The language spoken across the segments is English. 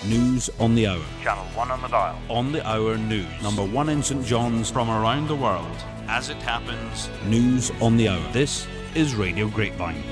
News on the hour. Channel 1 on the dial. On the hour news. Number 1 in St John's. From around the world. As it happens. News on the hour. This is Radio Grapevine.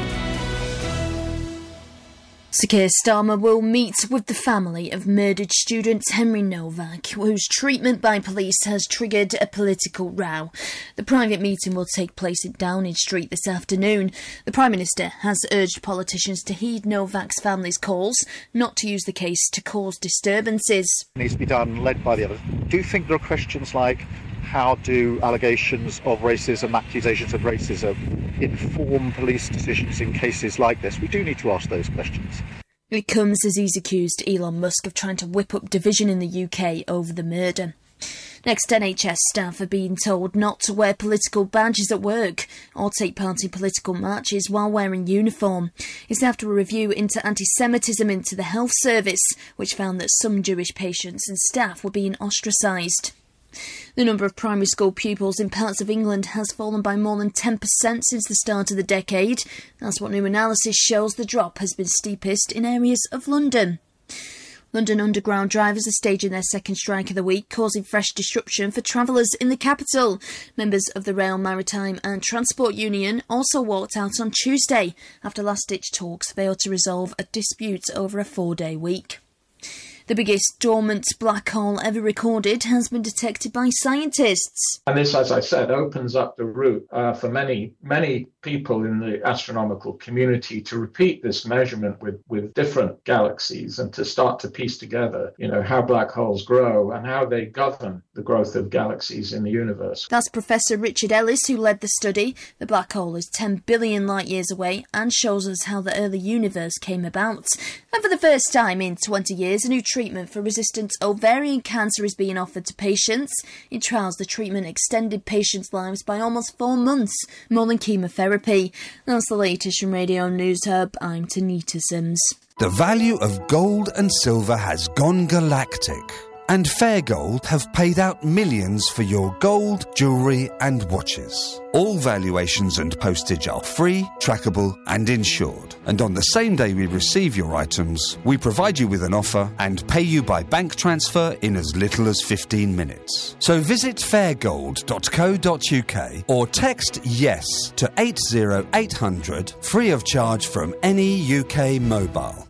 Sir Keir Starmer will meet with the family of murdered student Henry Novak, whose treatment by police has triggered a political row. The private meeting will take place in Downing Street this afternoon. The Prime Minister has urged politicians to heed Novak's family's calls not to use the case to cause disturbances. It needs to be done, led by the others. Do you think there are questions like, how do allegations of racism, accusations of racism, inform police decisions in cases like this? We do need to ask those questions. It comes as he's accused Elon Musk of trying to whip up division in the UK over the murder. Next, NHS staff are being told not to wear political badges at work or take part in political marches while wearing uniform. It's after a review into anti-Semitism into the health service, which found that some Jewish patients and staff were being ostracised. The number of primary school pupils in parts of England has fallen by more than 10% since the start of the decade. That's what new analysis shows. The drop has been steepest in areas of London. London Underground drivers are staging their second strike of the week, causing fresh disruption for travellers in the capital. Members of the Rail, Maritime and Transport Union also walked out on Tuesday after last-ditch talks failed to resolve a dispute over a 4-day week. The biggest dormant black hole ever recorded has been detected by scientists. And this, as I said, opens up the route for many people in the astronomical community to repeat this measurement with different galaxies and to start to piece together, how black holes grow and how they govern the growth of galaxies in the universe. That's Professor Richard Ellis, who led the study. The black hole is 10 billion light years away and shows us how the early universe came about. And for the first time in 20 years, a new treatment for resistant ovarian cancer is being offered to patients. In trials, the treatment extended patients' lives by almost 4 months, more than chemotherapy. That's the latest from Radio News Hub. I'm Tanita Sims. The value of gold and silver has gone galactic, and Fair Gold have paid out millions for your gold, jewellery and watches. All valuations and postage are free, trackable and insured. And on the same day we receive your items, we provide you with an offer and pay you by bank transfer in as little as 15 minutes. So visit fairgold.co.uk or text YES to 80800 free of charge from any UK mobile.